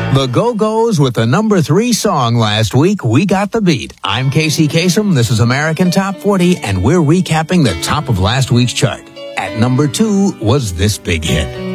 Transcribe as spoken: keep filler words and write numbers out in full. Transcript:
The Go-Go's with the number three song last week, We Got the Beat. I'm Casey Kasem, this is American Top forty, and we're recapping the top of last week's chart. At number two was this big hit.